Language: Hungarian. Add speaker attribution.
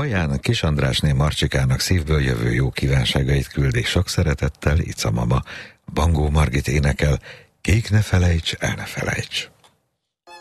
Speaker 1: Baján Kis Andrásné Marcsikának szívből jövő jó kívánságait küldik sok szeretettel Ica mama. Bangó Margit énekel, Kék ne felejts, el ne felejts.